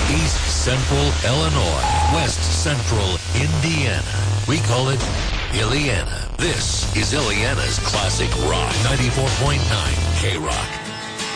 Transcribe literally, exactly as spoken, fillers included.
East Central Illinois, West Central Indiana. We call it Illiana. This is Illiana's Classic Rock, ninety-four point nine K-Rock.